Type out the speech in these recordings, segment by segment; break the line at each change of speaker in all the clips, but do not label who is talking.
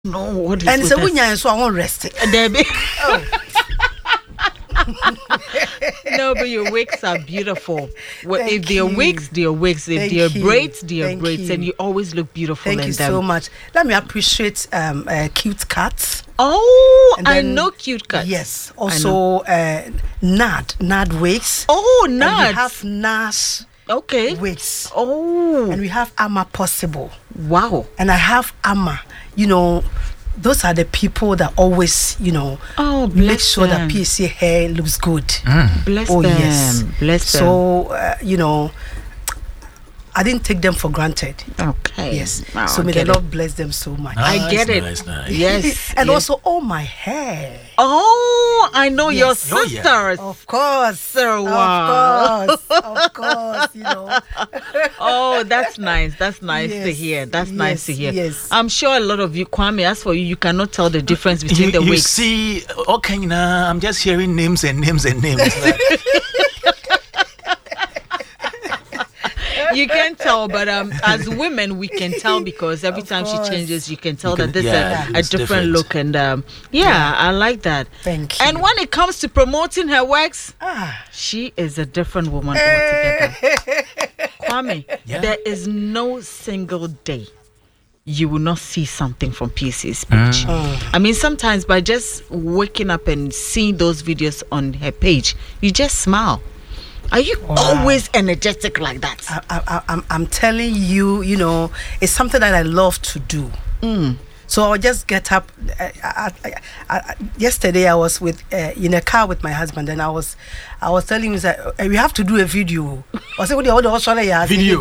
No, what is
and so
with
when so I won't rest it.
Debbie. No, but your wigs are beautiful. Well, if they're wigs, they're wigs. If they're braids, they're braids. And you always look beautiful in them.
Thank you so much. Let me appreciate Cute Cuts.
Oh, then, I know Cute Cuts.
Yes. Also, Nad wigs.
Oh, Nad.
And we have Nash.
Okay.
Wigs.
Oh.
And we have Amma Possible.
Wow.
And I have Amma. You know, those are the people that always, you know, make sure that PSA hair looks good.
Bless them. Yes. Bless them.
So, you know, I didn't take them for granted.
Okay.
Yes. Wow, so may the Lord bless them so much.
I get it.
Nice.
Yes.
And also all my hair.
Oh, I know your sisters.
Oh, yeah. Of course.
So, wow.
Of course, you know.
Oh, that's nice. That's nice to hear. That's nice to hear.
Yes.
I'm sure a lot of you, Kwame, as for you, you cannot tell the difference between the wigs.
You see, okay, now I'm just hearing names and names and names.
You can tell, but as women, we can tell because every time she changes, you can tell that there's a different look. And I like that.
Thank you.
And when it comes to promoting her works, she is a different woman altogether. Kwame, there is no single day you will not see something from PSA's page. I mean, sometimes by just waking up and seeing those videos on her page, you just smile. Are you always energetic like that?
I'm telling you, you know, it's something that I love to do. So I'll just get up. Yesterday I was in a car with my husband, and I was telling him that we have to do a video. I said, "What video?"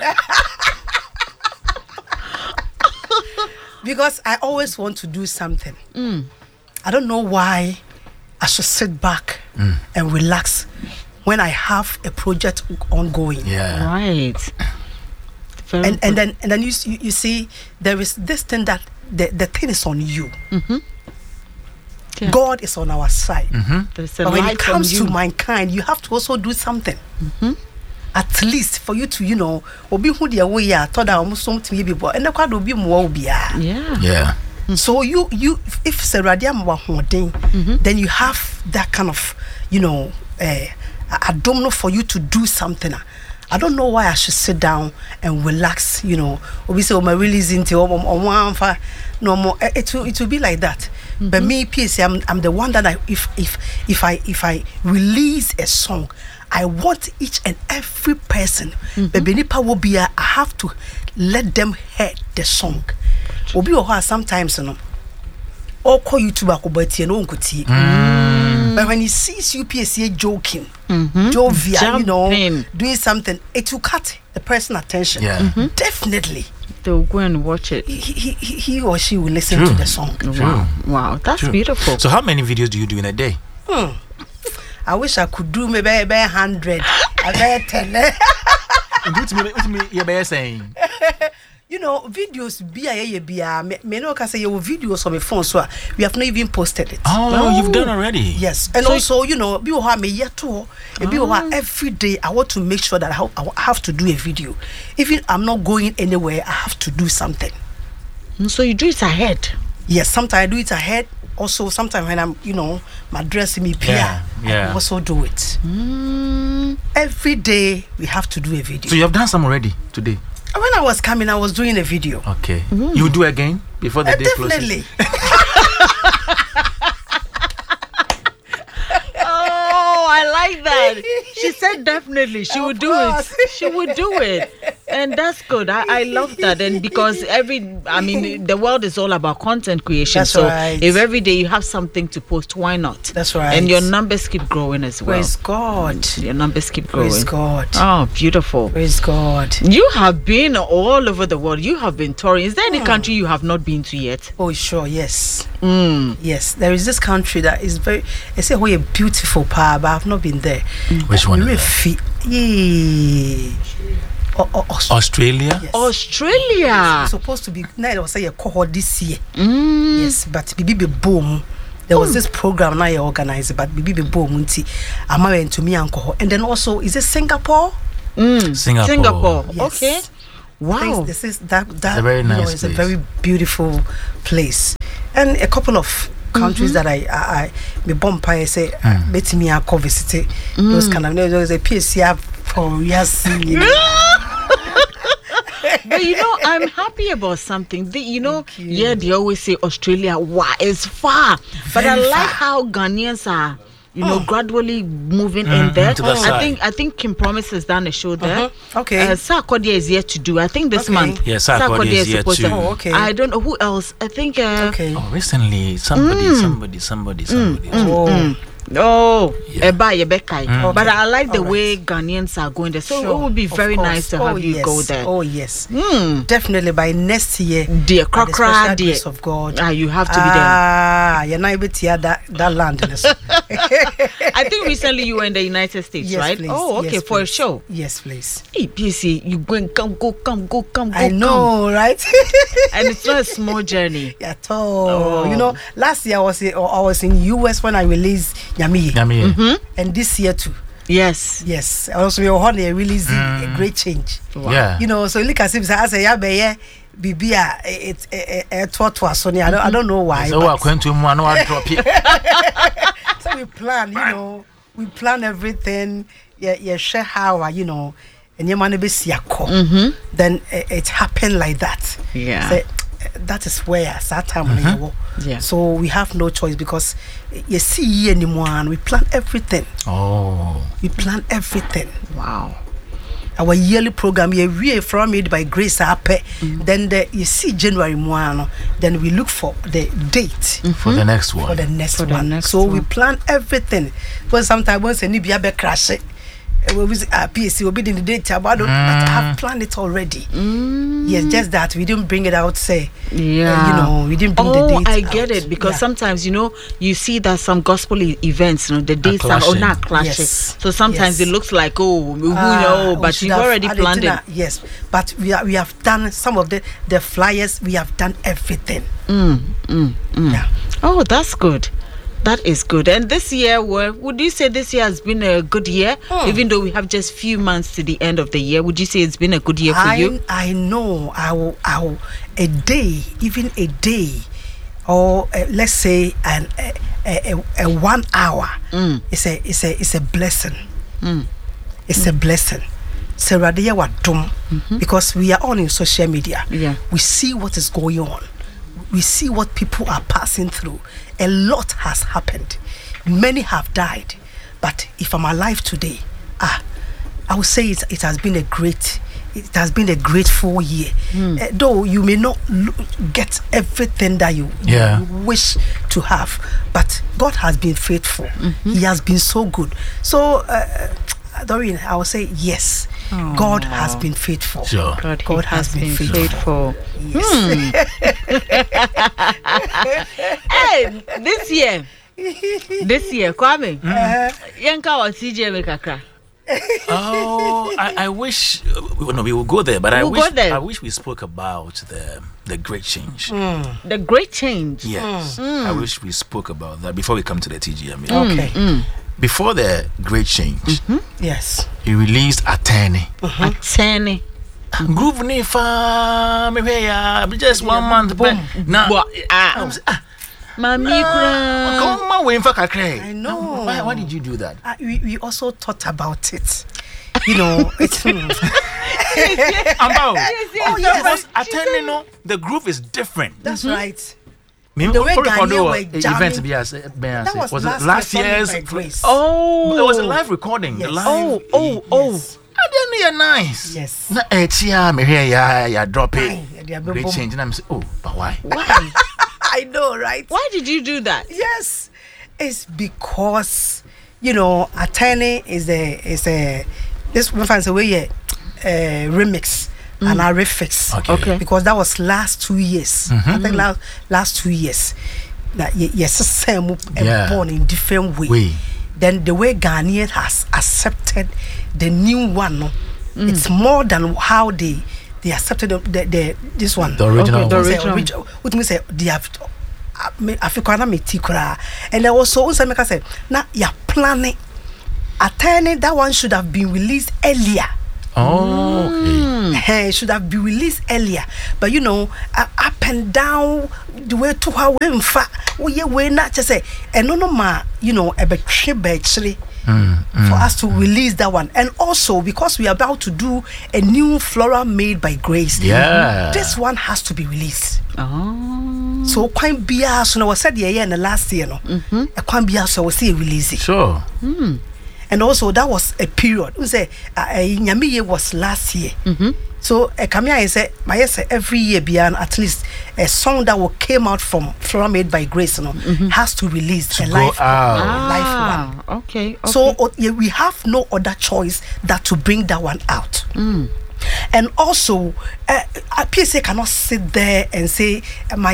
Because I always want to do something. I don't know why I should sit back and relax when I have a project ongoing.
Yeah.
Right.
And then you see there is this thing that the thing is on you.
Yeah.
God is on our side.
There's a
but when
light
it comes
on
to mankind, you have to also do something. At least for you to, you know, obi hu dia way ya thought that almost something be bo and kwa do bi mo obi a.
Yeah.
So you if Seradiam wa hoden, then you have that kind of, you know, I don't know for you to do something. I don't know why I should sit down and relax, you know. Obi say my release into no more. It will be like that. But me, PSA, I'm the one that if I release a song, I want each and every person. Benipa will be. I have to let them hear the song. Obi or sometimes, you know. Or call YouTuber kubati and unkuti. But when he sees you PSA joking, jovial, you know, doing something, it will cut the person's attention. Definitely.
They'll go and watch it.
He or she will listen to the song.
Wow, that's beautiful.
So how many videos do you do in a day?
I wish I could do maybe 100. I 10.
saying.
You know, videos me no can say your videos on my phone, so we have not even posted it.
Oh, you've done already.
Yes, and so also, you know, every day I want to make sure that I have to do a video. Even I'm not going anywhere, I have to do something.
So you do it ahead?
Yes, sometimes I do it ahead. Also, sometimes when I'm, you know, my dressing me I also do it. Every day we have to do a video.
So you have done some already today?
When I was coming, I was doing a video.
Okay. You do again before the day closes?
Definitely.
Oh, I like that. She said definitely she would do it. She would do it. And that's good. I love that. And because the world is all about content creation.
That's
so
right.
If every day you have something to post, why not?
That's right.
And your numbers keep growing as well.
Praise God.
Your numbers keep growing.
Praise God.
Oh, beautiful.
Praise God.
You have been all over the world. You have been touring. Is there any country you have not been to yet?
Oh, sure. Yes. Yes. There is this country that is they say a beautiful part, but I've not been there.
Which one? Australia?
Yes.
Australia.
It's supposed to be now say a cohort this year. Yes, but Bibi boom. There was this program now you organized, but Bibi boom I went to me and then also is it Singapore?
Singapore.
Yes.
Okay. Wow.
This is that
It's a very nice
it's a
place.
very beautiful place. And a couple of countries that I me bumpire say bet me I go visit those kind of there's a PSC for years.
But I'm happy about something. Yeah, they always say Australia, wow, it's far. But I
Very
like
far.
how Ghanaians are, gradually moving in there.
to the side.
I think Kim Promise has done a show there.
Okay.
Sarkodie is yet to do. I think this
Okay.
month.
Yeah, Sarkodie is yet
supposed
to.
Oh, okay.
I don't know who else. I think.
Okay.
Oh, recently, somebody.
Oh,
Yeah.
Eba Yebekai.
Okay.
But I like the
All right.
way Ghanaians are going there. So
Sure,
it would be
of
very
course.
nice to have you go there.
Oh yes, definitely by next year.
Dear
by the
Krakra,
special
dear.
grace of God.
You have to be there.
You're not able to hear that land.
I think recently you were in the United States,
Yes,
right?
please.
Oh, okay,
Yes,
for a
please.
show.
Yes, please.
Hey, BC, you go and go.
I know, right?
And it's not a small journey.
At all.
Oh.
Last year I was in US when I released Yami, and this year too.
Yes.
Yes, also we were releasing a great change.
Wow.
Yeah.
So look as if I say Bibia, it's Sonia. I don't know why.
So
but-
I'm going to drop it.
So we plan, we plan everything. Yeah, share how, and your money be siako. Then it happened like that.
Yeah.
So, that is where Satam
Yeah.
So we have no choice because you see anymore and we plan everything.
Oh.
We plan everything.
Wow.
Our yearly program we from it by grace then you see January 1, then we look for the date
For the next one.
for the next
For the
one.
next
So we
one.
plan everything. But sometimes once any be crash it, we visit PSC will be in the date but I have planned it already. Yes, just that we didn't bring it out. Say,
Yeah.
we didn't bring the date.
I get
out.
it because
Yeah.
sometimes you see that some gospel events, the dates are
clashing.
not clashing.
Yes.
So sometimes
Yes.
it looks like
We
but
should
you've
have
already
added
planned
in
it.
Yes, but we have done some of the flyers. We have done everything. Yeah.
Oh, that's good. That is good. And this year, would you say this year has been a good year? Even though we have just few months to the end of the year, would you say it's been a good year for you?
I know. I will even a day, or let's say a 1 hour. It's a blessing. It's a blessing. So Radia wa dum because we are on in social media.
Yeah.
We see what is going on. We see what people are passing through. A lot has happened. Many have died. But if I'm alive today, I would say it has been a grateful year. Though you may not get everything that you wish to have, but God has been faithful. He has been so good. So, Doreen, I would say yes. God has been faithful.
Sure.
God has been faithful. Yes.
Hey, this year, Kwame, Yanka or CJ Mekakra.
Oh, I wish. No, we will go there, but
We'll go there.
I wish we spoke about the great change.
The great change.
Yes, I wish we spoke about that before we come to the TGM.
Okay.
Before the great change,
Yes.
he released Atene.
Atene.
Groove ni fa me hwe ya just 1 month
Boom.
now.
Mami kura.
Come on, wait for kakra.
I know.
Why did you do that?
We also thought about it. It's
Ambao.
Oh, yes.
Atene no, the groove is different.
that's right.
The
way Ghanaian were jamming-
event
That was
was it last year's?
by grace.
Oh.
It was a live recording.
Yes.
The live.
Yes.
I didn't hear nice.
Yes.
Na etia me here ya drop it.
Aye, they are
Great
boom.
change. And I'm saying, oh, but why?
Why?
I know, right?
Why did you do that?
Yes, it's because Atene is this one finds a way remix and a refix.
Okay.
Because that was last 2 years. I think last 2 years. That yes, same
Yeah.
born in different way. Then the way Ghanaian has accepted the new one, no, it's more than how they accepted this one.
The original.
Okay, the
one.
original.
Which means they have Africana metikura, and then also make us say now you're planning. Atene, that one should have been released earlier.
Oh, okay.
It should have been released earlier, but you know, up and down the way to how we in fact we not just say and no ma, you know, a battery for us to release that one. And also because we are about to do a new Flora Made by Grace, this one has to be released. So quite bia so was said yeah in the last year no a quite bia so we see release it.
Sure.
And also that was a period. We say Nyamiye was last year. So Kamia is my say every year beyond at least a song that will came out from Flora Made by Grace, you know, has to release a live one.
Okay.
So we have no other choice that to bring that one out. And also, PSA cannot sit there and say, my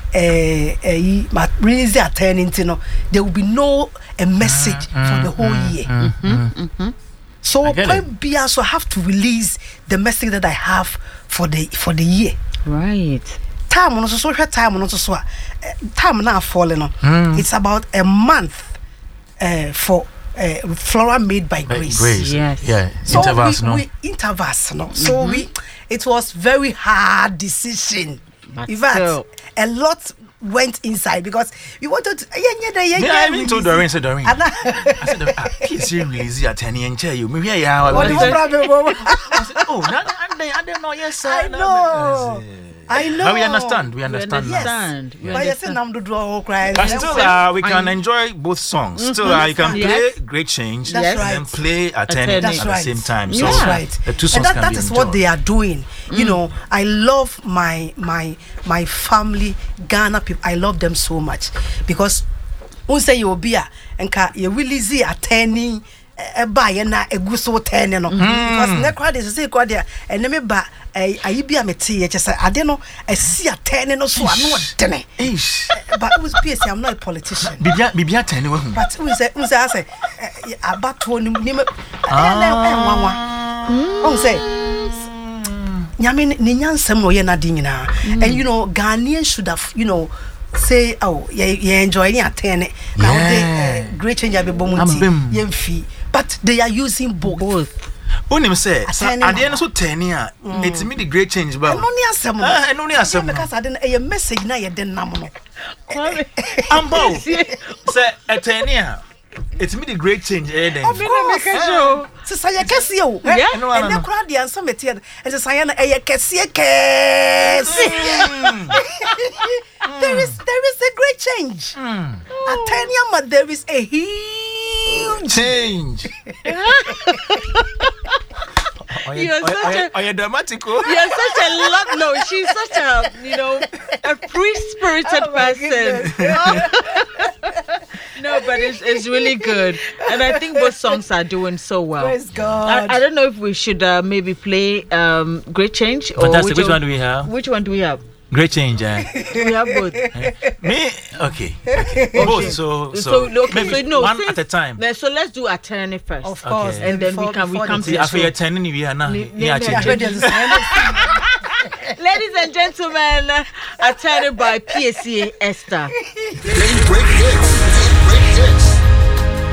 release attending, you know, there will be no a message for the whole year. So we also have to release the message that I have for the year.
Right.
Time on social time on also time now falling. It's about a month for Flora Made by Grace.
Yes.
Yeah.
So
intervals,
intervals, no. So it was very hard decision.
But
In fact,
still.
a lot went inside because we wanted to.
I even told Doreen, said Doreen. I said, PSA release at 10 and chair you. Maybe I didn't know. Yes, sir.
I know.
But we understand. We understand.
Yes. But you said I'm the draw cry.
But still, we can enjoy both songs. Still, you can play Great Change and play Attending at the same time. So
that's right.
The two songs
and that is what they are doing. You know, I love my family, Ghana people. I love them so much because when say you be and you really see attending. Buy na eguso 10 no because ne crowd is say crowd there and me ba ayi bia meti e chese ade no asi a 10 no so ano dene but it was PS I'm not a politician
bibia 10 we hu
but we say abato ni me nwanwa on say nyame ni nyansem no ye na di nyina and you know Ghanaians should have you know say you enjoy any attend now the Great Change be bomunti yemfi but they are using both.
Unim say at the end so 10 year it's me the Great Change ba
no ni asem
no ni asem
because I didn't a message na ye den nam no
ambo say at 10 year it's me the Great Change then
of course so say you can see o and the crowd dey answer me and say na e kese there is a great change at 10 year but there is a huge
change.
You're such
a dramatic.
You're such a lot. No, she's such a a free-spirited person. No, but it's really good, and I think both songs are doing so well.
Praise God.
I don't know if we should maybe play Great Change or
Fantastic. Which one do we have?
Which one do we have?
Great Change.
We have both.
Me? Okay. Both. So
one
at a time.
So let's do Attorney first.
Of course.
Okay. And then we come to
after you're turning we are now.
Ladies and gentlemen, Attorney by PSA Esther.
Great hits.